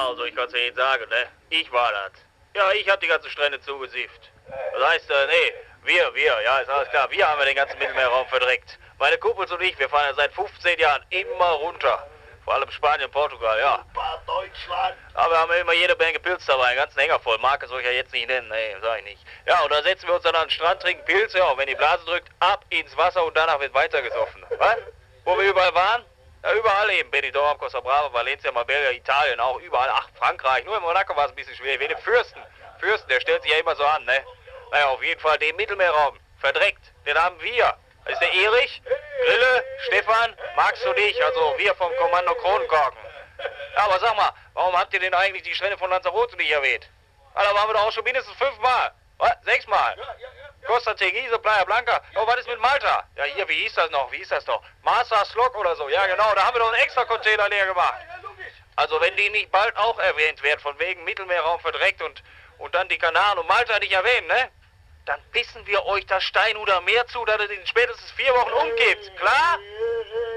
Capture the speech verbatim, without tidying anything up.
also ich kann's ja Ihnen sagen, ne? Ich war das. Ja, ich hab die ganzen Strände zugesifft. Das heißt, äh, nee, wir, wir, ja, ist alles klar. Wir haben ja den ganzen Mittelmeerraum verdreckt. Meine Kumpels und ich, wir fahren ja seit fünfzehn Jahren immer runter. Vor allem Spanien, Portugal, ja. Super Deutschland. Aber wir haben immer jede Menge Pilz dabei, einen ganzen Hänger voll. Marke soll ich ja jetzt nicht nennen, nee, sag ich nicht. Ja, und dann setzen wir uns dann an den Strand, trinken Pilze, ja, und wenn die Blase drückt, ab ins Wasser und danach wird weitergesoffen. Was? Wo wir überall waren? Ja, überall eben. Benidorm, Costa Brava, Valencia, Marbella, Italien, auch überall. Ach, Frankreich. Nur in Monaco war es ein bisschen schwierig. Wie den Fürsten. Fürsten, der stellt sich ja immer so an, ne? Naja, auf jeden Fall den Mittelmeerraum. Verdreckt. Den haben wir. Das ist der Erich, Grille, Stefan, Max und ich. Also wir vom Kommando Kronenkorken. Ja, aber sag mal, warum habt ihr denn eigentlich die Strände von Lanzarote nicht erwähnt? Ah, da waren wir doch auch schon mindestens fünfmal. Was? Sechsmal? Costa Teguise, Playa Blanca. Oh, was ist mit Malta? Ja, hier, wie hieß das noch? Wie hieß das noch? Marsa Slok oder so. Ja, genau, da haben wir doch einen extra Container leer gemacht. Also, wenn die nicht bald auch erwähnt werden, von wegen Mittelmeerraum verdreckt und, und dann die Kanaren und Malta nicht erwähnen, ne? Dann pissen wir euch das Steinhuder Meer zu, dass es in spätestens vier Wochen umkippt. Klar?